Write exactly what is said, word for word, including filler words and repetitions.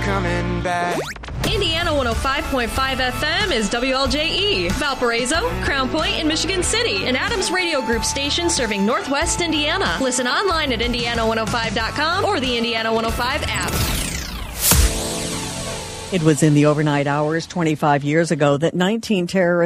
coming back. Indiana one oh five point five F M is W L J E, Valparaiso, Crown Point, and Michigan City, an Adams Radio Group station serving Northwest Indiana. Listen online at indiana one oh five dot com or the Indiana one oh five app. It was in the overnight hours twenty-five years ago that nineteen terrorists